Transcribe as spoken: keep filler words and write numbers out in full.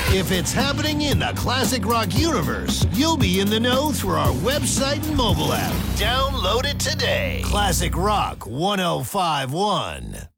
If it's happening in the Classic Rock universe, you'll be in the know through our website and mobile app. Download it today. Classic Rock ten fifty-one.